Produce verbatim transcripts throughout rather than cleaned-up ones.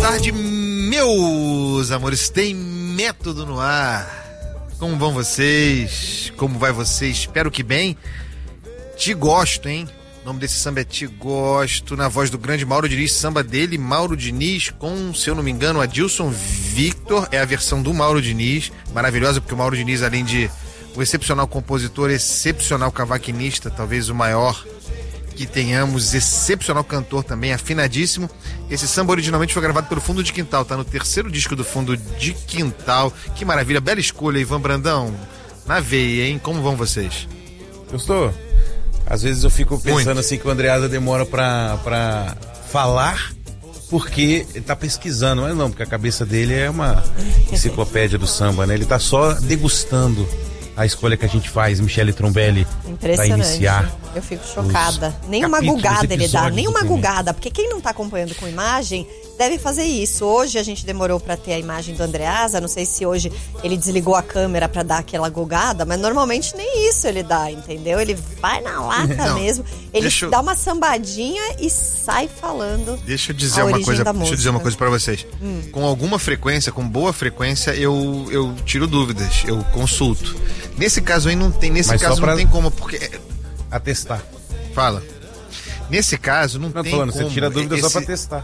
tarde, meus amores. Tem Método no ar. Como vão vocês? Como vai vocês? Espero que bem. Te gosto, hein? O nome desse samba é Te Gosto, na voz do grande Mauro Diniz, samba dele, Mauro Diniz, com, se eu não me engano, Adilson Victor, é a versão do Mauro Diniz, maravilhosa, porque o Mauro Diniz, além de um excepcional compositor, excepcional cavaquinista, talvez o maior que tenhamos, excepcional cantor também, afinadíssimo. Esse samba originalmente foi gravado pelo Fundo de Quintal, tá no terceiro disco do Fundo de Quintal. Que maravilha, bela escolha, Ivan Brandão, na veia, hein? Como vão vocês? Gostou? Às vezes eu fico pensando Muito. assim que o Andreasa demora pra, pra falar porque ele tá pesquisando, mas não, porque a cabeça dele é uma enciclopédia do samba, né? Ele tá só degustando a escolha que a gente faz, Michele Trombelli, pra iniciar. Eu fico chocada. Nem uma gugada ele dá, nem uma gugada, porque quem não tá acompanhando com imagem deve fazer isso. Hoje a gente demorou pra ter a imagem do Andreasa, não sei se hoje ele desligou a câmera pra dar aquela gugada, mas normalmente nem isso ele dá, entendeu? Ele vai na lata não, mesmo, ele eu... dá uma sambadinha e sai falando. Deixa eu dizer uma coisa, deixa eu dizer uma coisa pra vocês. Hum. Com alguma frequência, com boa frequência, eu, eu tiro dúvidas, eu consulto. Nesse caso aí não tem, nesse mas caso pra... não tem como, porque... atestar. Fala. Nesse caso não, não tem falando, como. Você tira dúvida esse... só pra testar.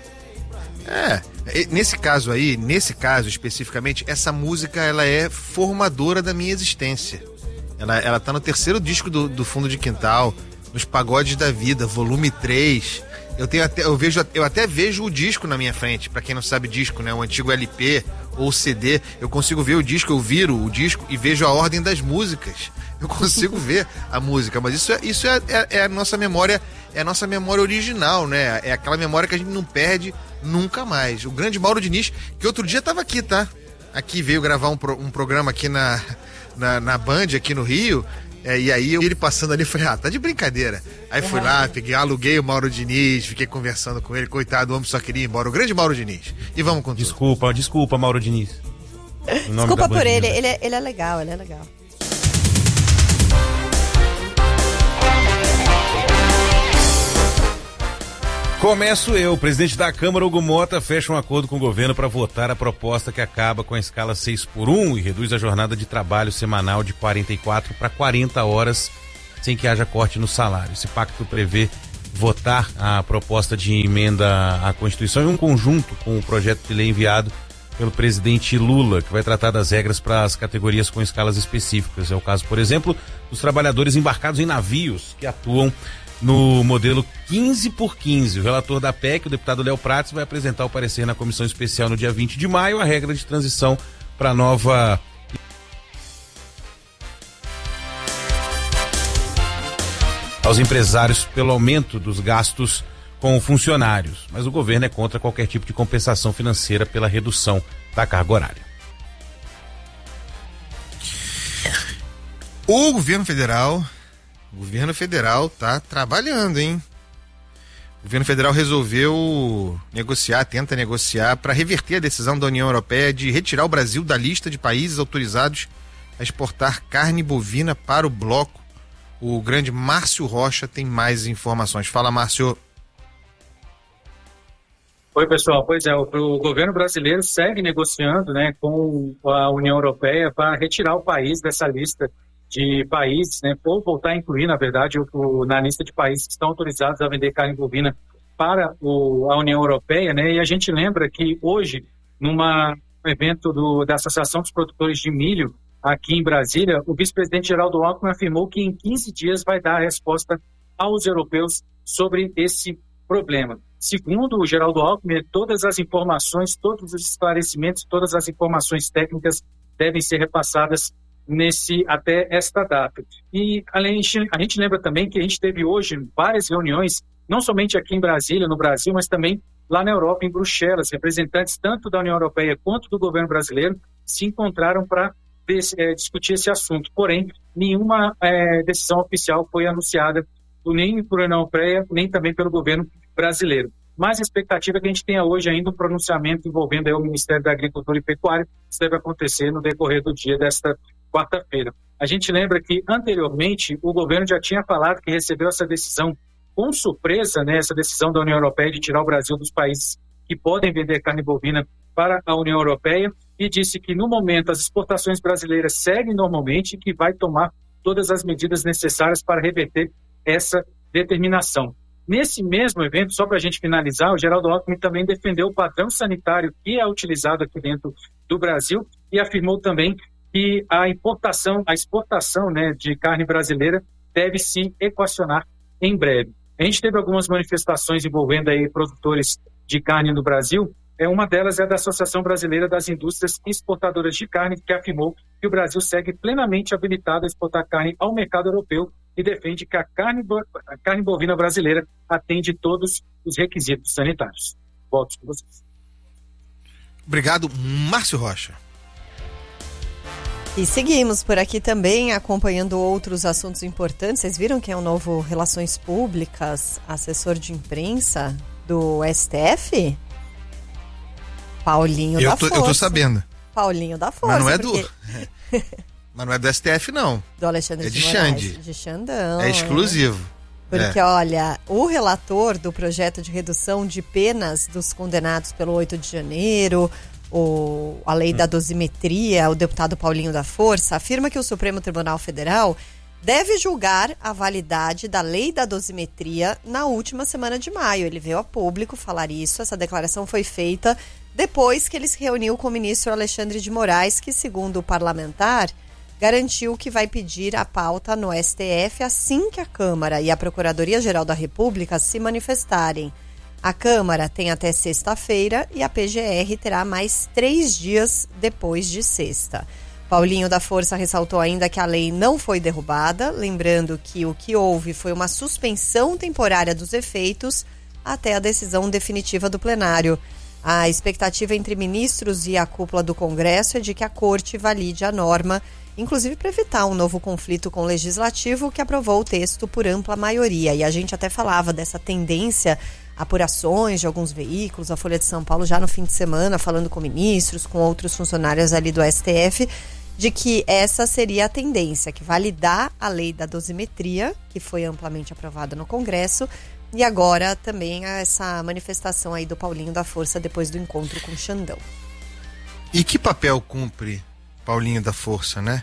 É, nesse caso aí, nesse caso especificamente, essa música ela é formadora da minha existência. Ela, ela tá no terceiro disco do, do Fundo de Quintal, nos Pagodes da Vida, volume três. Eu tenho até, eu vejo, eu até vejo o disco na minha frente, pra quem não sabe disco, né? O antigo L P ou C D, eu consigo ver o disco, eu viro o disco e vejo a ordem das músicas. Eu consigo ver a música, mas isso é, isso é, é, é a nossa memória, é a nossa memória original, né? É aquela memória que a gente não perde nunca mais. O grande Mauro Diniz, que outro dia tava aqui, tá? Aqui veio gravar um, pro, um programa aqui na, na, na Band, aqui no Rio. É, e aí eu, ele passando ali, falei, ah, tá de brincadeira. Aí fui lá, peguei, aluguei o Mauro Diniz, fiquei conversando com ele, coitado, o homem só queria ir embora, o grande Mauro Diniz. E vamos com tudo. Desculpa, desculpa, Mauro Diniz. Desculpa por ele, ele é, ele é legal, ele é legal. Começo eu. O presidente da Câmara, Hugo Mota, fecha um acordo com o governo para votar a proposta que acaba com a escala seis por um e reduz a jornada de trabalho semanal de quarenta e quatro para quarenta horas, sem que haja corte no salário. Esse pacto prevê votar a proposta de emenda à Constituição em um conjunto com o projeto de lei enviado pelo presidente Lula, que vai tratar das regras para as categorias com escalas específicas. É o caso, por exemplo, dos trabalhadores embarcados em navios que atuam no modelo quinze por quinze. O relator da P E C, o deputado Léo Prates, vai apresentar o parecer na comissão especial no dia vinte de maio, a regra de transição para a nova aos empresários pelo aumento dos gastos com funcionários. Mas o governo é contra qualquer tipo de compensação financeira pela redução da carga horária. O governo federal O governo federal tá trabalhando, hein? O governo federal resolveu negociar, tenta negociar para reverter a decisão da União Europeia de retirar o Brasil da lista de países autorizados a exportar carne bovina para o bloco. O grande Márcio Rocha tem mais informações. Fala, Márcio. Oi, pessoal. Pois é, o, o governo brasileiro segue negociando, né, com a União Europeia para retirar o país dessa lista de países, né, ou voltar a incluir, na verdade, o, o, na lista de países que estão autorizados a vender carne bovina para o, a União Europeia, né, e a gente lembra que hoje, num evento do, da Associação dos Produtores de Milho, aqui em Brasília, o vice-presidente Geraldo Alckmin afirmou que em quinze dias vai dar a resposta aos europeus sobre esse problema. Segundo o Geraldo Alckmin, todas as informações, todos os esclarecimentos, todas as informações técnicas devem ser repassadas nesse, até esta data. E além, a gente lembra também que a gente teve hoje várias reuniões, não somente aqui em Brasília, no Brasil, mas também lá na Europa, em Bruxelas. Representantes tanto da União Europeia quanto do governo brasileiro se encontraram para é, discutir esse assunto. Porém, nenhuma é, decisão oficial foi anunciada nem por União Europeia, nem também pelo governo brasileiro. Mas a expectativa é que a gente tenha hoje ainda um pronunciamento envolvendo aí o Ministério da Agricultura e Pecuária, isso deve acontecer no decorrer do dia desta quarta-feira. A gente lembra que, anteriormente, o governo já tinha falado que recebeu essa decisão com surpresa, né, essa decisão da União Europeia de tirar o Brasil dos países que podem vender carne bovina para a União Europeia e disse que, no momento, as exportações brasileiras seguem normalmente e que vai tomar todas as medidas necessárias para reverter essa determinação. Nesse mesmo evento, só para a gente finalizar, o Geraldo Alckmin também defendeu o padrão sanitário que é utilizado aqui dentro do Brasil e afirmou também que a importação, a exportação, né, de carne brasileira deve sim equacionar em breve. A gente teve algumas manifestações envolvendo aí produtores de carne no Brasil. É, uma delas é a da Associação Brasileira das Indústrias Exportadoras de Carne, que afirmou que o Brasil segue plenamente habilitado a exportar carne ao mercado europeu e defende que a carne, a carne bovina brasileira atende todos os requisitos sanitários. Volto com vocês. Obrigado, Márcio Rocha. E seguimos por aqui também acompanhando outros assuntos importantes. Vocês viram que é o novo Relações Públicas, assessor de imprensa do S T F? Paulinho eu da tô, Força. Eu tô sabendo. Paulinho da Força. Mas não é porque... do... Mas não é do S T F, não. Do Alexandre é de, de Moraes. Xande. De Xandão. É exclusivo. Porque, é. olha, o relator do projeto de redução de penas dos condenados pelo oito de janeiro, o, a lei hum. da dosimetria, o deputado Paulinho da Força, afirma que o Supremo Tribunal Federal deve julgar a validade da lei da dosimetria na última semana de maio. Ele veio a público falar isso. Essa declaração foi feita depois que ele se reuniu com o ministro Alexandre de Moraes, que, segundo o parlamentar, garantiu que vai pedir a pauta no S T F assim que a Câmara e a Procuradoria-Geral da República se manifestarem. A Câmara tem até sexta-feira e a P G R terá mais três dias depois de sexta. Paulinho da Força ressaltou ainda que a lei não foi derrubada, lembrando que o que houve foi uma suspensão temporária dos efeitos até a decisão definitiva do plenário. A expectativa entre ministros e a cúpula do Congresso é de que a Corte valide a norma, inclusive para evitar um novo conflito com o Legislativo, que aprovou o texto por ampla maioria. E a gente até falava dessa tendência, apurações de alguns veículos, a Folha de São Paulo já no fim de semana, falando com ministros, com outros funcionários ali do S T F, de que essa seria a tendência, que validar a lei da dosimetria, que foi amplamente aprovada no Congresso, e agora também essa manifestação aí do Paulinho da Força depois do encontro com o Xandão. E que papel cumpre Paulinho da Força, né?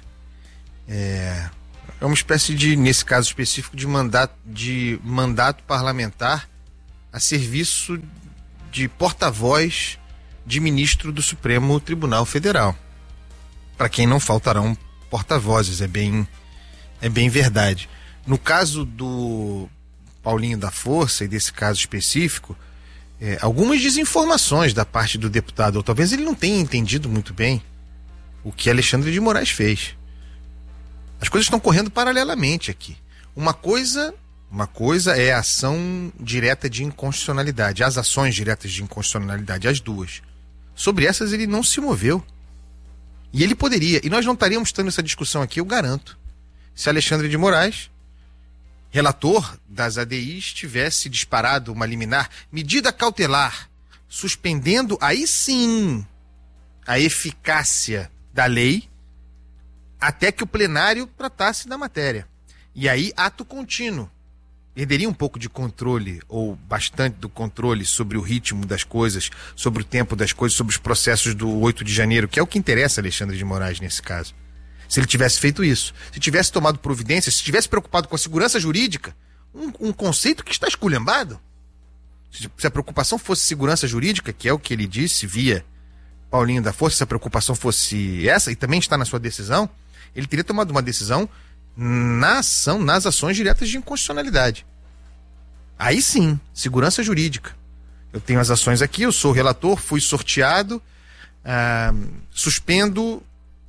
É, é uma espécie de, nesse caso específico, de mandato, de mandato parlamentar a serviço de porta-voz de ministro do Supremo Tribunal Federal. Para quem não faltarão porta-vozes, é bem, é bem verdade. No caso do Paulinho da Força e desse caso específico, é, algumas desinformações da parte do deputado, ou talvez ele não tenha entendido muito bem o que Alexandre de Moraes fez. As coisas estão correndo paralelamente aqui. Uma coisa, uma coisa é a ação direta de inconstitucionalidade, as ações diretas de inconstitucionalidade, as duas. Sobre essas ele não se moveu. E ele poderia, e nós não estaríamos tendo essa discussão aqui, eu garanto, se Alexandre de Moraes, relator das A D Is, tivesse disparado uma liminar, medida cautelar, suspendendo aí sim a eficácia da lei até que o plenário tratasse da matéria. E aí, ato contínuo. Perderia um pouco de controle, ou bastante do controle, sobre o ritmo das coisas, sobre o tempo das coisas, sobre os processos do oito de janeiro, que é o que interessa a Alexandre de Moraes nesse caso. Se ele tivesse feito isso, se tivesse tomado providência, se tivesse preocupado com a segurança jurídica, um, um conceito que está esculhambado. Se a preocupação fosse segurança jurídica, que é o que ele disse via Paulinho da Força, se a preocupação fosse essa, e também está na sua decisão, ele teria tomado uma decisão na ação, nas ações diretas de inconstitucionalidade. Aí sim, segurança jurídica. Eu tenho as ações aqui, eu sou o relator, fui sorteado, ah, suspendo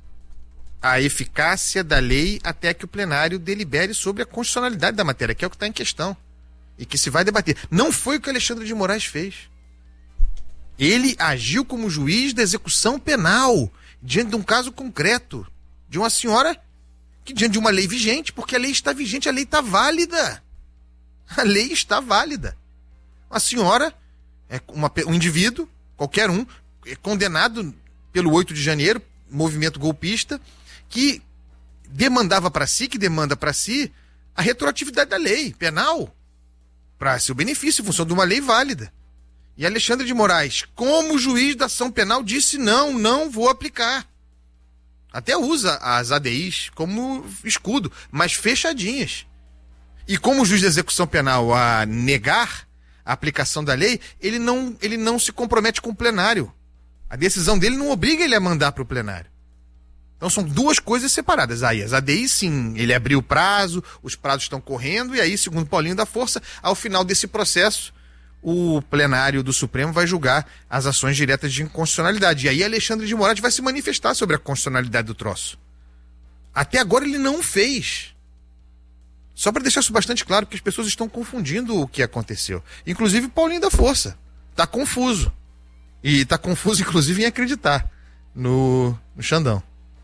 a eficácia da lei até que o plenário delibere sobre a constitucionalidade da matéria, que é o que está em questão e que se vai debater. Não foi o que Alexandre de Moraes fez. Ele agiu como juiz da execução penal diante de um caso concreto de uma senhora que, diante de uma lei vigente, porque a lei está vigente, a lei está válida. A lei está válida. A senhora é uma, um indivíduo, qualquer um, é condenado pelo oito de janeiro, movimento golpista, que demandava para si, que demanda para si, a retroatividade da lei penal para seu benefício, em função de uma lei válida. E Alexandre de Moraes, como juiz da ação penal, disse não, não vou aplicar. Até usa as A D Is como escudo, mas fechadinhas. E como juiz de execução penal a negar a aplicação da lei, ele não, ele não se compromete com o plenário. A decisão dele não obriga ele a mandar para o plenário. Então são duas coisas separadas. Aí as A D Is, sim, ele abriu o prazo, os prazos estão correndo, e aí, segundo Paulinho da Força, ao final desse processo, o plenário do Supremo vai julgar as ações diretas de inconstitucionalidade. E aí Alexandre de Moraes vai se manifestar sobre a constitucionalidade do troço. Até agora ele não fez. Só para deixar isso bastante claro, porque as pessoas estão confundindo o que aconteceu. Inclusive Paulinho da Força. Está confuso. E está confuso, inclusive, em acreditar no, no Xandão.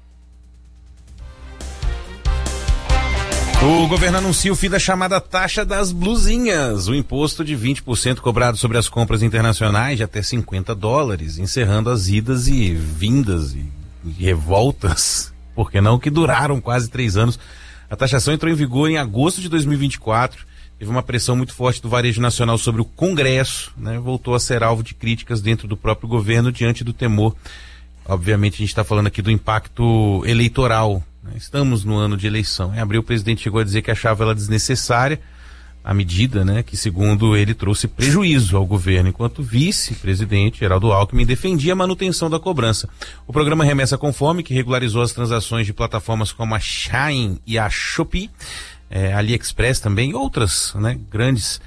O governo anuncia o fim da chamada taxa das blusinhas, o imposto de vinte por cento cobrado sobre as compras internacionais de até cinquenta dólares, encerrando as idas e vindas e, e revoltas, por que não, que duraram quase três anos. A taxação entrou em vigor em agosto de dois mil e vinte e quatro, teve uma pressão muito forte do varejo nacional sobre o Congresso, né? Voltou a ser alvo de críticas dentro do próprio governo diante do temor. Obviamente a gente está falando aqui do impacto eleitoral. Estamos no ano de eleição. Em abril o presidente chegou a dizer que achava ela desnecessária, a medida, né, que segundo ele trouxe prejuízo ao governo, enquanto o vice-presidente Geraldo Alckmin defendia a manutenção da cobrança. O programa Remessa com Fome, que regularizou as transações de plataformas como a Shein e a Shopee, é, AliExpress também, e outras, né, grandes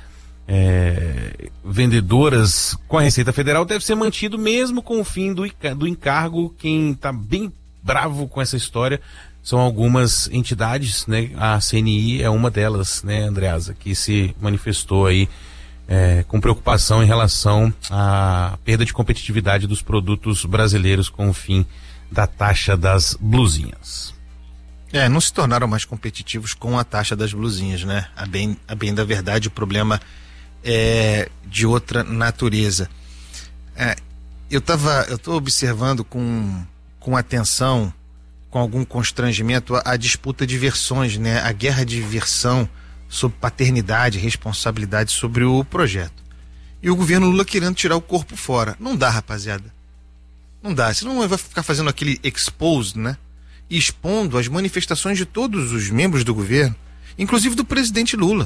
é, vendedoras com a Receita Federal, deve ser mantido mesmo com o fim do, do encargo. Quem está bem bravo com essa história são algumas entidades, né? A C N I é uma delas, né, Andreasa, que se manifestou aí é, com preocupação em relação à perda de competitividade dos produtos brasileiros com o fim da taxa das blusinhas. É, não se tornaram mais competitivos com a taxa das blusinhas, né? A bem, a bem da verdade, o problema é de outra natureza. É, eu tava, eu tô observando com, com atenção, com algum constrangimento, a, a disputa de versões, né? A guerra de versão sobre paternidade, responsabilidade sobre o projeto. E o governo Lula querendo tirar o corpo fora. Não dá, rapaziada. Não dá. Senão vai ficar fazendo aquele expose, né? E expondo as manifestações de todos os membros do governo, inclusive do presidente Lula,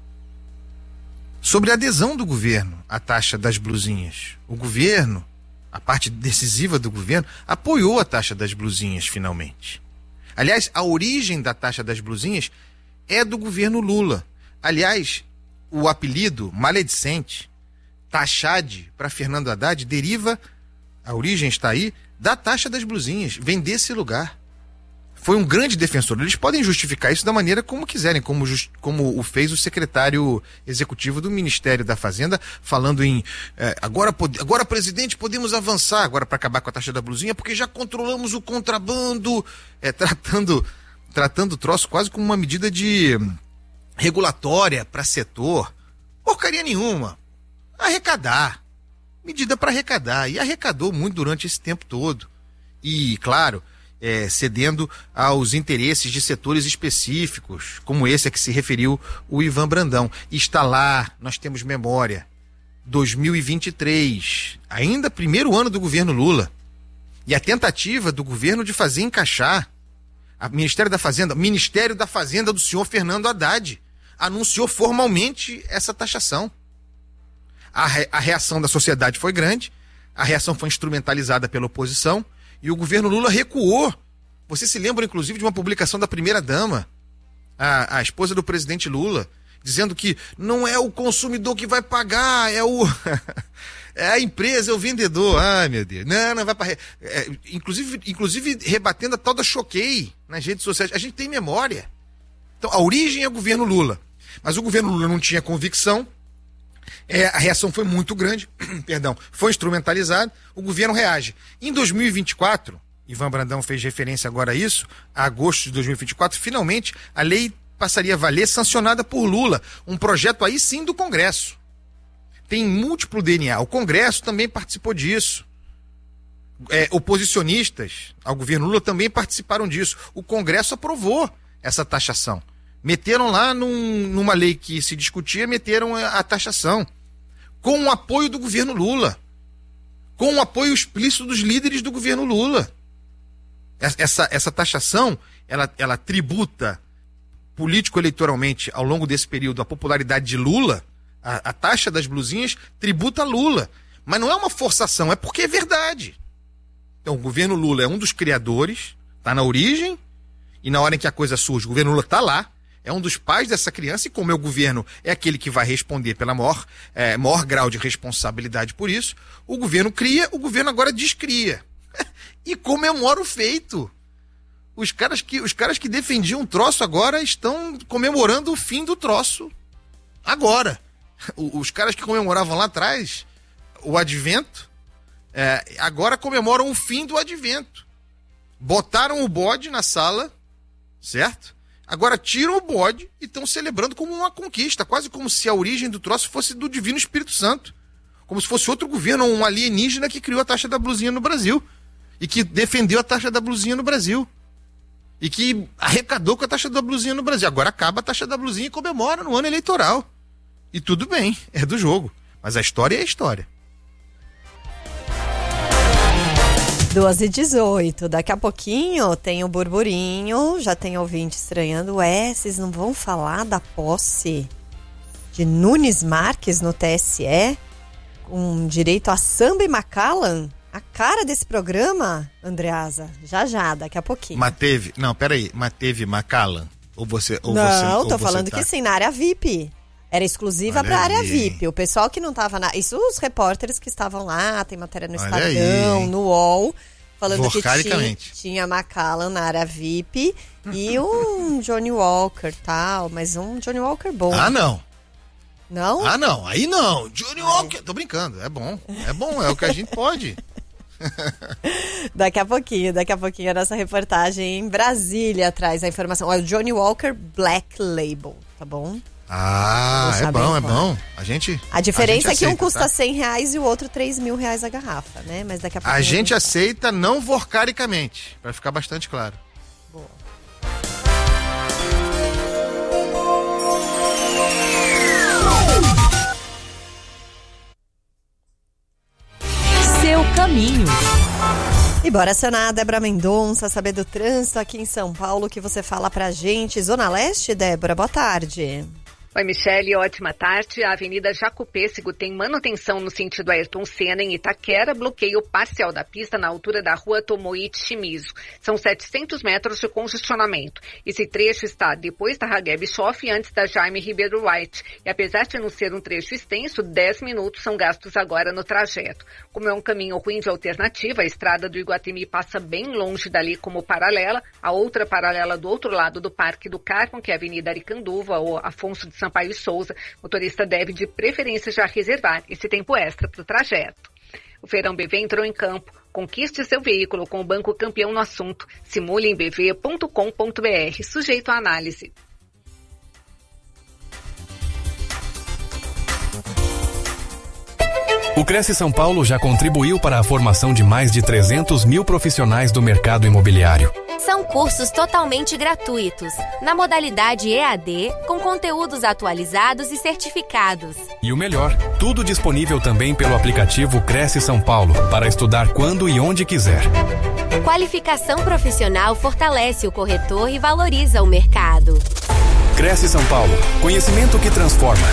sobre a adesão do governo à taxa das blusinhas. O governo, a parte decisiva do governo, apoiou a taxa das blusinhas finalmente. Aliás, a origem da taxa das blusinhas é do governo Lula. Aliás, o apelido maledicente, taxade, para Fernando Haddad, deriva, a origem está aí, da taxa das blusinhas, vem desse lugar. Foi um grande defensor. Eles podem justificar isso da maneira como quiserem, como, just, como o fez o secretário executivo do Ministério da Fazenda, falando em eh, agora, agora, presidente, podemos avançar agora para acabar com a taxa da blusinha, porque já controlamos o contrabando, eh, tratando, tratando o troço quase como uma medida de regulatória para setor. Porcaria nenhuma. Arrecadar. Medida para arrecadar. E arrecadou muito durante esse tempo todo. E, claro, É, cedendo aos interesses de setores específicos, como esse a que se referiu o Ivan Brandão. E está lá, nós temos memória, dois mil e vinte e três, ainda primeiro ano do governo Lula, e a tentativa do governo de fazer encaixar a Ministério da Fazenda, Ministério da Fazenda do senhor Fernando Haddad, anunciou formalmente essa taxação. A, re, a reação da sociedade foi grande, a reação foi instrumentalizada pela oposição, e o governo Lula recuou. Você se lembra, inclusive, de uma publicação da primeira-dama, a, a esposa do presidente Lula, dizendo que não é o consumidor que vai pagar, é o é a empresa, é o vendedor. Ai, meu Deus. Não, não vai para... É, inclusive, inclusive rebatendo a tal da Choquei nas redes sociais. A gente tem memória. Então, a origem é o governo Lula. Mas o governo Lula não tinha convicção. É, a reação foi muito grande, perdão, foi instrumentalizado, o governo reage. Em dois mil e vinte e quatro, Ivan Brandão fez referência agora a isso, a agosto de dois mil e vinte e quatro, finalmente a lei passaria a valer, sancionada por Lula, um projeto aí sim do Congresso. Tem múltiplo D N A, o Congresso também participou disso. É, oposicionistas ao governo Lula também participaram disso. O Congresso aprovou essa taxação. Meteram lá num, numa lei que se discutia, meteram a, a taxação. com o apoio do governo Lula, com o apoio explícito dos líderes do governo Lula. Essa, essa taxação, ela, ela tributa político-eleitoralmente ao longo desse período a popularidade de Lula. A, a taxa das blusinhas tributa Lula, mas não é uma forçação, é porque é verdade. Então o governo Lula é um dos criadores, está na origem, e na hora em que a coisa surge, o governo Lula está lá, é um dos pais dessa criança, e como é o governo, é aquele que vai responder pela maior, é, maior grau de responsabilidade por isso, o governo cria, o governo agora descria. E comemora o feito. Os caras, que, os caras que defendiam o troço agora estão comemorando o fim do troço. Agora. Os caras que comemoravam lá atrás o advento, é, agora comemoram o fim do advento. Botaram o bode na sala, certo? Agora tiram o bode e estão celebrando como uma conquista, quase como se a origem do troço fosse do Divino Espírito Santo. Como se fosse outro governo, um alienígena que criou a taxa da blusinha no Brasil. E que defendeu a taxa da blusinha no Brasil. E que arrecadou com a taxa da blusinha no Brasil. Agora acaba a taxa da blusinha e comemora no ano eleitoral. E tudo bem, é do jogo. Mas a história é a história. duas e dezoito. Daqui a pouquinho tem o burburinho. Já tem ouvinte estranhando. Ué, vocês não vão falar da posse de Nunes Marques no T S E? Com direito a samba e Macallan? A cara desse programa, Andreasa, já já, daqui a pouquinho. Mas teve, não, peraí, mas teve Macallan? Ou você, ou não, você, ou tô você falando tá... que sim, na área V I P. Era exclusiva Olha pra área aí. V I P. O pessoal que não tava na... Isso os repórteres que estavam lá, tem matéria no Olha Estadão, aí. no U O L, falando que tinha, Vorcaricamente. tinha Macallan na área V I P e um Johnny Walker tal, mas um Johnny Walker bom. Ah, não. Não? Ah, não. Aí não. Johnny Walker. Tô brincando. É bom. É bom. É o que a gente pode. Daqui a pouquinho, daqui a pouquinho a nossa reportagem em Brasília traz a informação. Olha, o Johnny Walker Black Label, tá bom? Ah, é bom, é bom. A gente. A diferença a gente é que um aceita, custa tá? cem reais e o outro três mil reais a garrafa, né? Mas daqui a pouquinho. A gente a aceita não vorcaricamente, pra ficar bastante claro. Boa. Seu caminho. E bora acionar a Débora Mendonça, saber do trânsito aqui em São Paulo, que você fala pra gente. Zona Leste, Débora, boa tarde. Oi, Michele, ótima tarde. A Avenida Jaco Pêssego tem manutenção no sentido Ayrton Senna em Itaquera, bloqueio parcial da pista na altura da rua Tomoichi Shimizu. São setecentos metros de congestionamento. Esse trecho está depois da Ragué Bischoff e antes da Jaime Ribeiro White. E apesar de não ser um trecho extenso, dez minutos são gastos agora no trajeto. Como é um caminho ruim de alternativa, a estrada do Iguatemi passa bem longe dali como paralela. A outra paralela do outro lado do Parque do Carmo, que é a Avenida Aricanduva ou Afonso de Sampaio e Souza, o motorista deve de preferência já reservar esse tempo extra para o trajeto. O Feirão B V entrou em campo. Conquiste seu veículo com o banco campeão no assunto. Simule em b v ponto com ponto b r, sujeito à análise. O Cresce São Paulo já contribuiu para a formação de mais de trezentos mil profissionais do mercado imobiliário. São cursos totalmente gratuitos, na modalidade E A D, com conteúdos atualizados e certificados. E o melhor, tudo disponível também pelo aplicativo Cresce São Paulo, para estudar quando e onde quiser. Qualificação profissional fortalece o corretor e valoriza o mercado. Cresce São Paulo, conhecimento que transforma.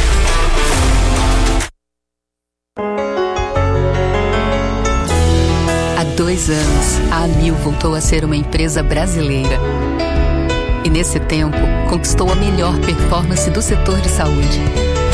Há dois anos, a Amil voltou a ser uma empresa brasileira. E nesse tempo, conquistou a melhor performance do setor de saúde.